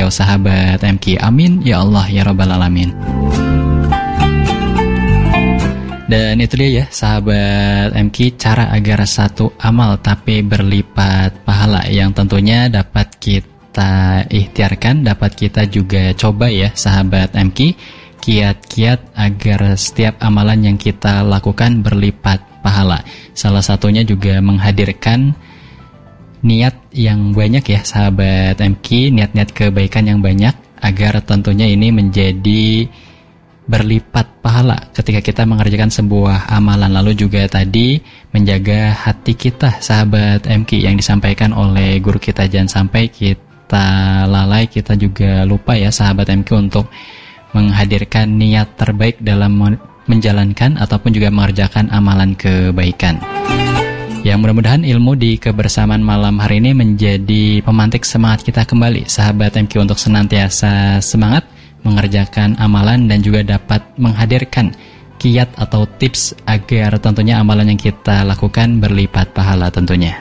beliau sahabat MQ. Amin ya Allah ya Rabbal Alamin. Dan itu dia ya sahabat MQ, cara agar satu amal tapi berlipat pahala yang tentunya dapat kita ikhtiarkan, dapat kita juga coba ya sahabat MQ, kiat-kiat agar setiap amalan yang kita lakukan berlipat pahala. Salah satunya juga menghadirkan niat yang banyak ya sahabat MQ, niat-niat kebaikan yang banyak agar tentunya ini menjadi berlipat pahala ketika kita mengerjakan sebuah amalan. Lalu juga tadi menjaga hati kita sahabat MQ yang disampaikan oleh guru kita, jangan sampai kita lalai, kita juga lupa ya sahabat MQ untuk menghadirkan niat terbaik dalam menjalankan ataupun juga mengerjakan amalan kebaikan. Yang mudah-mudahan ilmu di kebersamaan malam hari ini menjadi pemantik semangat kita kembali sahabat MQ untuk senantiasa semangat mengerjakan amalan dan juga dapat menghadirkan kiat atau tips agar tentunya amalan yang kita lakukan berlipat pahala tentunya.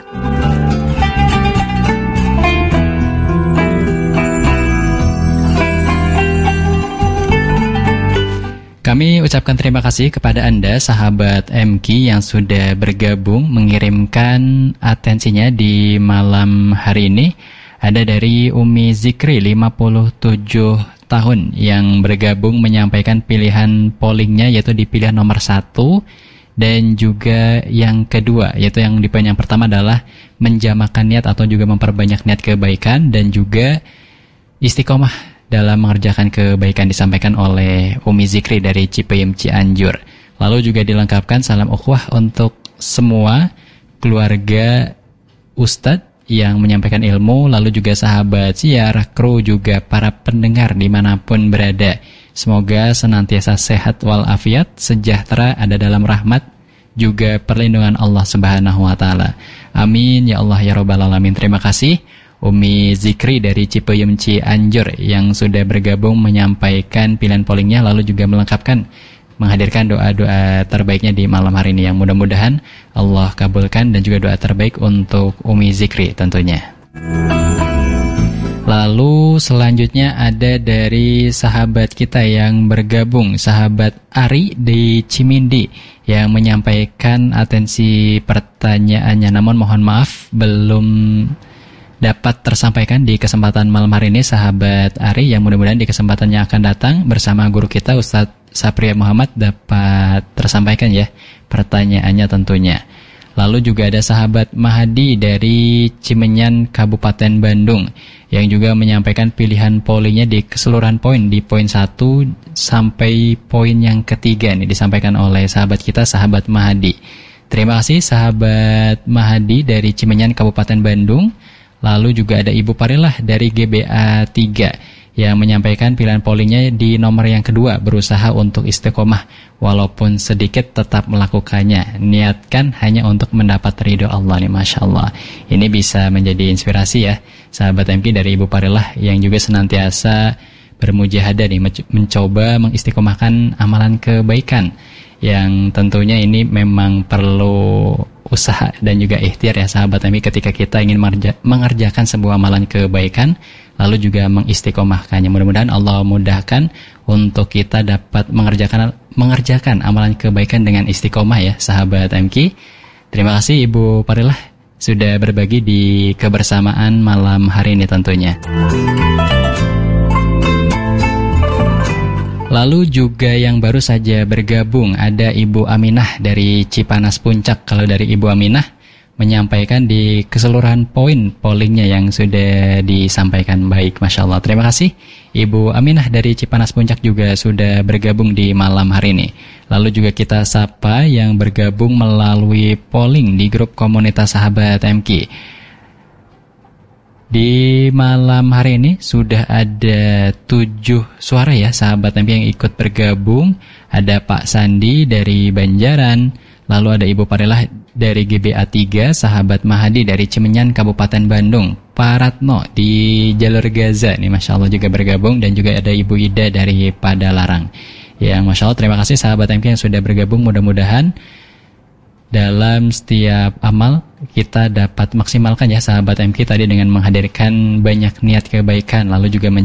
Kami ucapkan terima kasih kepada Anda sahabat MQ yang sudah bergabung mengirimkan atensinya di malam hari ini. Ada dari Umi Zikri 57 tahun yang bergabung menyampaikan pilihan pollingnya yaitu di pilihan nomor 1 dan juga yang kedua, yaitu yang di poin yang pertama adalah menjamakan niat atau juga memperbanyak niat kebaikan dan juga istiqomah dalam mengerjakan kebaikan disampaikan oleh Umi Zikri dari Cipayung Cianjur. Lalu juga dilengkapkan salam ukhuwah untuk semua keluarga Ustadz yang menyampaikan ilmu, lalu juga sahabat siar, kru, juga para pendengar dimanapun berada. Semoga senantiasa sehat walafiat, sejahtera, ada dalam rahmat juga perlindungan Allah Subhanahu wa Ta'ala. Amin ya Allah ya Rabbal Alamin. Terima kasih Umi Zikri dari Cipayung Cianjur yang sudah bergabung menyampaikan pilihan pollingnya, lalu juga melengkapkan menghadirkan doa-doa terbaiknya di malam hari ini yang mudah-mudahan Allah kabulkan dan juga doa terbaik untuk Umi Zikri tentunya. Lalu selanjutnya ada dari sahabat kita yang bergabung, sahabat Ari di Cimindi yang menyampaikan atensi pertanyaannya, namun mohon maaf belum dapat tersampaikan di kesempatan malam hari ini sahabat Ari, yang mudah-mudahan di kesempatan yang akan datang bersama guru kita Ustadz Sapria Muhammad dapat tersampaikan ya pertanyaannya tentunya. Lalu juga ada sahabat Mahdi dari Cimenyan Kabupaten Bandung yang juga menyampaikan pilihan pollingnya di keseluruhan poin, di poin 1 sampai poin yang ketiga nih disampaikan oleh sahabat kita sahabat Mahdi. Terima kasih sahabat Mahdi dari Cimenyan Kabupaten Bandung. Lalu juga ada Ibu Parilah dari GBA 3 yang menyampaikan pilihan pollingnya di nomor yang kedua, berusaha untuk istiqomah walaupun sedikit tetap melakukannya, niatkan hanya untuk mendapat ridho Allah nih. Masya Allah, ini bisa menjadi inspirasi ya sahabat MQ dari Ibu Parilah yang juga senantiasa bermujahadah nih, mencoba mengistiqomahkan amalan kebaikan yang tentunya ini memang perlu usaha dan juga ikhtiar ya sahabat MQ ketika kita ingin mengerjakan sebuah amalan kebaikan lalu juga mengistiqomahkannya. Mudah-mudahan Allah mudahkan untuk kita dapat mengerjakan amalan kebaikan dengan istiqomah ya sahabat MQ. Terima kasih Ibu Parilah sudah berbagi di kebersamaan malam hari ini tentunya. Lalu juga yang baru saja bergabung ada Ibu Aminah dari Cipanas Puncak. Kalau dari Ibu Aminah menyampaikan di keseluruhan poin pollingnya yang sudah disampaikan baik, Masya Allah. Terima kasih Ibu Aminah dari Cipanas Puncak juga sudah bergabung di malam hari ini. Lalu juga kita sapa yang bergabung melalui polling di grup komunitas sahabat MQ. Di malam hari ini sudah ada 7 suara ya sahabat MQ yang ikut bergabung. Ada Pak Sandi dari Banjaran, lalu ada Ibu Parilah dari GBA 3, sahabat Mahdi dari Cimenyan Kabupaten Bandung, Pak Ratno di Jalur Gaza nih Masya Allah juga bergabung, dan juga ada Ibu Ida dari Padalarang. Yang Masya Allah terima kasih sahabat MQ yang sudah bergabung. Mudah-mudahan dalam setiap amal kita dapat maksimalkan ya sahabat MQ tadi dengan menghadirkan banyak niat kebaikan, lalu juga